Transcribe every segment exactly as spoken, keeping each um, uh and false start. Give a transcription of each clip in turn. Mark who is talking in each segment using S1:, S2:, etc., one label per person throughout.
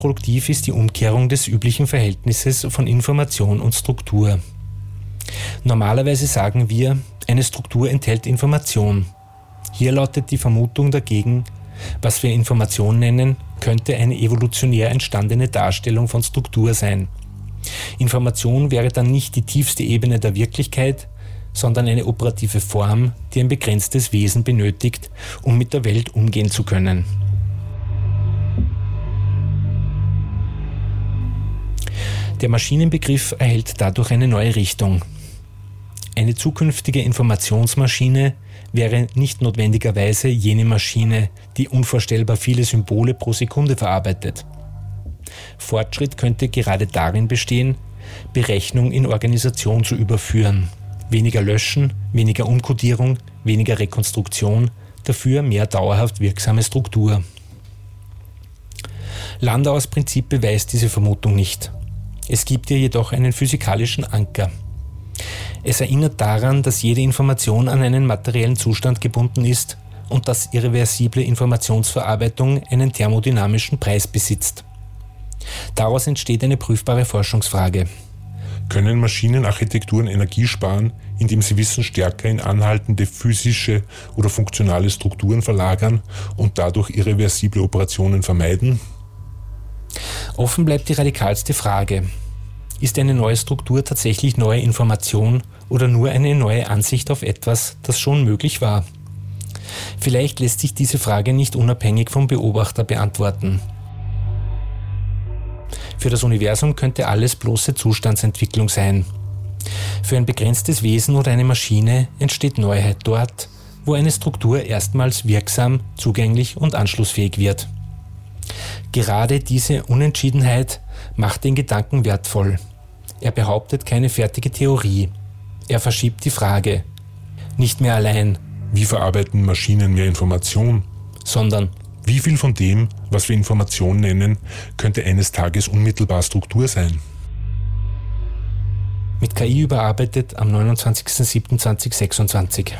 S1: Produktiv ist die Umkehrung des üblichen Verhältnisses von Information und Struktur. Normalerweise sagen wir, eine Struktur enthält Information. Hier lautet die Vermutung dagegen, was wir Information nennen, könnte eine evolutionär entstandene Darstellung von Struktur sein. Information wäre dann nicht die tiefste Ebene der Wirklichkeit, sondern eine operative Form, die ein begrenztes Wesen benötigt, um mit der Welt umgehen zu können. Der Maschinenbegriff erhält dadurch eine neue Richtung. Eine zukünftige Informationsmaschine wäre nicht notwendigerweise jene Maschine, die unvorstellbar viele Symbole pro Sekunde verarbeitet. Fortschritt könnte gerade darin bestehen, Berechnung in Organisation zu überführen. Weniger Löschen, weniger Umkodierung, weniger Rekonstruktion, dafür mehr dauerhaft wirksame Struktur. Landauers Prinzip beweist diese Vermutung nicht. Es gibt ihr jedoch einen physikalischen Anker. Es erinnert daran, dass jede Information an einen materiellen Zustand gebunden ist und dass irreversible Informationsverarbeitung einen thermodynamischen Preis besitzt. Daraus entsteht eine prüfbare Forschungsfrage.
S2: Können Maschinenarchitekturen Energie sparen, indem sie Wissen stärker in anhaltende physische oder funktionale Strukturen verlagern und dadurch irreversible Operationen vermeiden?
S1: Offen bleibt die radikalste Frage. Ist eine neue Struktur tatsächlich neue Information oder nur eine neue Ansicht auf etwas, das schon möglich war? Vielleicht lässt sich diese Frage nicht unabhängig vom Beobachter beantworten. Für das Universum könnte alles bloße Zustandsentwicklung sein. Für ein begrenztes Wesen oder eine Maschine entsteht Neuheit dort, wo eine Struktur erstmals wirksam, zugänglich und anschlussfähig wird. Gerade diese Unentschiedenheit macht den Gedanken wertvoll. Er behauptet keine fertige Theorie. Er verschiebt die Frage. Nicht mehr allein,
S2: wie verarbeiten Maschinen mehr Information,
S1: sondern
S2: wie viel von dem, was wir Information nennen, könnte eines Tages unmittelbar Struktur sein?
S1: Mit K I überarbeitet am neunundzwanzigster siebter zweitausendsechsundzwanzig.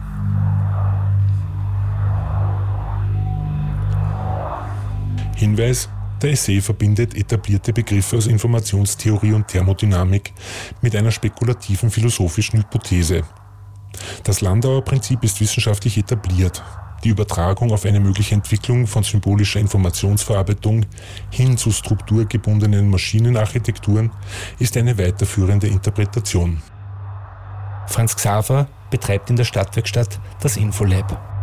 S2: Hinweis: Der Essay verbindet etablierte Begriffe aus Informationstheorie und Thermodynamik mit einer spekulativen philosophischen Hypothese. Das Landauer Prinzip ist wissenschaftlich etabliert. Die Übertragung auf eine mögliche Entwicklung von symbolischer Informationsverarbeitung hin zu strukturgebundenen Maschinenarchitekturen ist eine weiterführende Interpretation.
S1: Franz Xaver betreibt in der Stadtwerkstatt das Infolab.